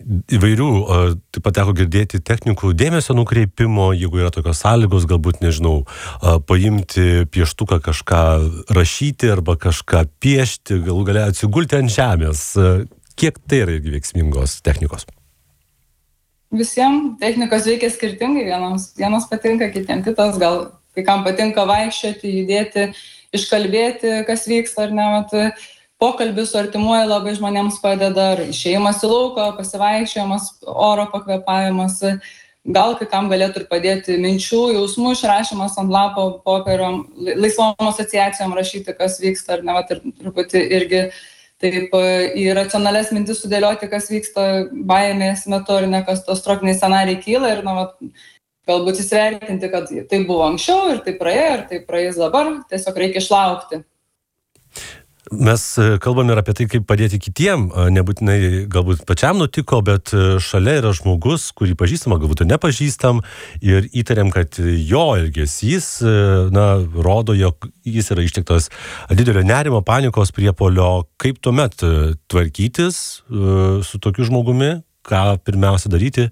įvairių, taip pat teko girdėti technikų dėmesio nukreipimo, jeigu yra tokios sąlygos, galbūt, nežinau, paimti pieštuką kažką rašyti arba kažką piešti, galų gale atsigulti ant žemės. Kiek tai yra irgi veiksmingos technikos? Visiems technikos veikia skirtingai, vienas patinka, kitiems kitas, gal kai kam patinka vaikščioti, judėti, iškalbėti, kas vyksta ar ne, pokalbis su artimuoju labai žmonėms padeda, ar išėjimas į lauką, pasivaikščiojimas, oro pakvėpavimas, gal kai kam galėtų ir padėti minčių, jausmų išrašymas ant lapo popierio, laisvom asociacijom rašyti, kas vyksta, ar ne, ir truputį irgi taip į racionalias mintis sudėlioti, kas vyksta baimės metu, ar ne, kas tos trokiniai scenarijai kyla ir galbūt įsivertinti, kad tai buvo anksčiau ir tai praėjo, ir tai praeis dabar, tiesiog reikia išlaukti. Mes kalbame ir apie tai, kaip padėti kitiem, nebūtinai galbūt pačiam nutiko, bet šalia yra žmogus, kurį pažįstam, galbūt ir nepažįstam, ir įtariam, kad jo elgesys, rodo, jog jis yra ištiktas didelio nerimo, panikos priepuolio. Kaip tuomet tvarkytis su tokiu žmogumi, ką pirmiausia daryti?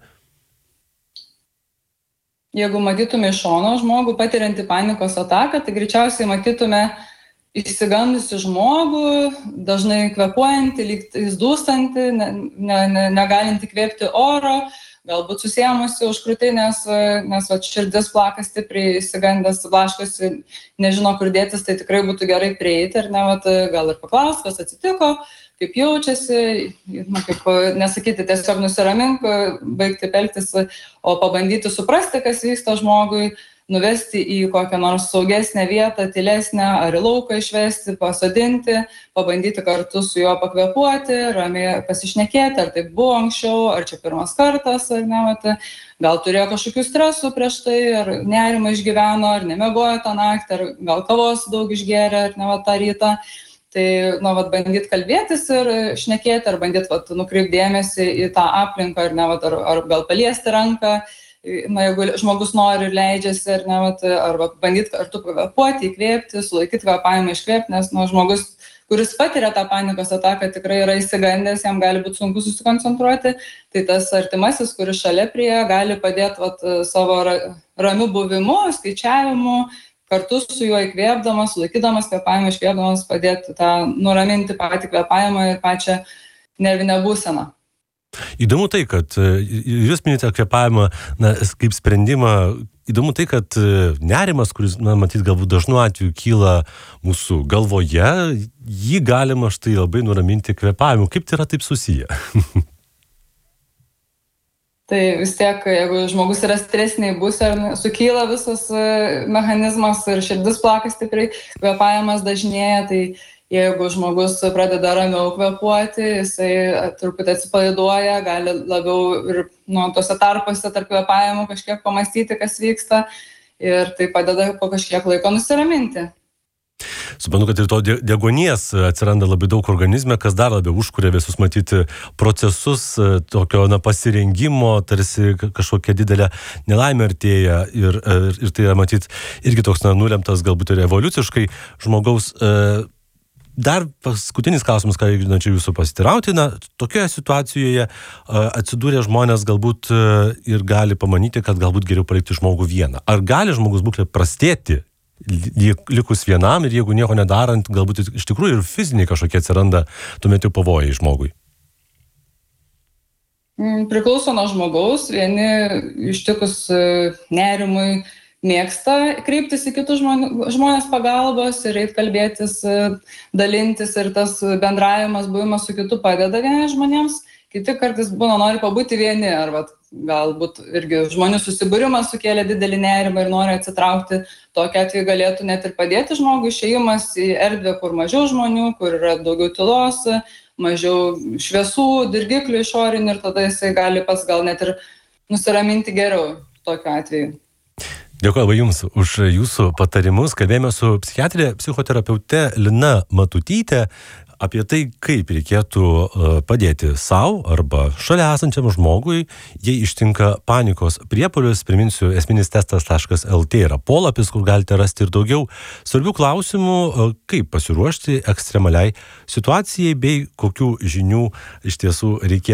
Jeigu matytume iš šono žmogų patiriantį panikos ataką, tai greičiausiai matytume išsigandusi žmogų, dažnai kvėpuojantį, lyg jis dūstanti, negalinti kvėpti oro, galbūt susėmusi už krūtinės, nes širdis plaka stipriai, išsigandęs, blaškosi, nežino kur dėtis, tai tikrai būtų gerai prieiti, ar ne, gal ir paklausti, kas atsitiko, kaip jaučiasi, kaip nesakyti, tiesiog nusiramink, baigti pelktis, o pabandyti suprasti, kas vyksta žmogui, nuvesti į kokią nors saugesnę vietą, tylesnę, ar į lauką išvesti, pasodinti, pabandyti kartu su juo pakvėpuoti, ramiai pasišnekėti, ar taip buvo anksčiau, ar čia pirmas kartas, ar ne, gal turėjo kažkokių stresų prieš tai, ar nerimą išgyveno, ar nemiegojo tą naktį, ar gal kavos daug išgėrė, ar ne, tą rytą. Tai, bandyti kalbėtis ir šnekėti, ar bandyti nukreipti dėmesį į tą aplinką, ar ne, ar gal paliesti ranką, jeigu žmogus nori ir leidžiasi, ar ne, arba bandyti kartu kvėpuoti, įkvėpti, sulaikyti kvėpavimą, iškvėpti, nes žmogus, kuris patiria tą panikos ataką, tikrai yra įsigandęs, jam gali būti sunku susikoncentruoti, tai tas artimasis, kuris šalia prie, gali padėti savo ramiu buvimu, skaičiavimu, kartu su juo įkvėpdamas, laikydamas kvėpavimą, iškvėpdamas, padėti nuraminti patį kvėpavimą ir pačią nervinę būseną. Įdomu tai, kad jūs minite kvėpavimą kaip sprendimą, įdomu tai, kad nerimas, kuris, matyt, galbūt dažnu atveju kyla mūsų galvoje, jį galima štai labai nuraminti kvėpavimu. Kaip tai yra taip susiję? Tai vis tiek, jeigu žmogus yra stresiniai būsenoj, sukyla visas mechanizmas ir širdis plaka stipriai, kvėpavimas dažnėja, tai jeigu žmogus pradeda ramiau kvėpuoti, jisai truputį atsipalaiduoja, gali labiau ir tose tarpuose tarp kvėpavimų kažkiek pamastyti, kas vyksta, ir tai padeda po kažkiek laiko nusiraminti. Suprantu, kad ir to deguonies atsiranda labai daug organizme, kas dar labiau užkuria visus matyti procesus, tokio pasirengimo, tarsi kažkokia didelė nelaimė artėja, ir tai yra matyti irgi toks nulemtas galbūt ir evoliuciškai žmogaus. Dar paskutinis klausimas, ką norėčiau jūsų pasitirauti, tokioje situacijoje atsidūrė žmonės galbūt ir gali pamanyti, kad galbūt geriau palikti žmogų vieną. Ar gali žmogus būklė prastėti likus vienam, ir jeigu nieko nedarant, galbūt iš tikrųjų ir fiziniai kažkokie atsiranda tuomet jau pavojai žmogui? Priklauso nuo žmogaus, vieni ištikus nerimui mėgsta kreiptis į kitus žmonės pagalbos ir eit kalbėtis, dalintis, ir tas bendravimas, buvimas su kitu padeda vieni žmonėms, kiti kartais nori pabūti vieni, arba galbūt irgi žmonių susibūrimas sukėlė didelį nerimą ir nori atsitraukti, tokiu atveju galėtų net ir padėti žmogui išėjimas į erdvę, kur mažiau žmonių, kur yra daugiau tylos, mažiau šviesų, dirgiklių išorinių, ir tada jisai gali pats gal net ir nusiraminti geriau tokiu atveju. Dėkuoju jums už jūsų patarimus. Kalbėjome su psichiatrė, psichoterapeute Lina Matutytė apie tai, kaip reikėtų padėti sau arba šalia esančiam žmogui, jei ištinka panikos priepuolis. Priminsiu, esminis-testas.lt yra polapis, kur galite rasti ir daugiau svarbių klausimų, kaip pasiruošti ekstremaliai situacijai bei kokių žinių iš tiesų reikėtų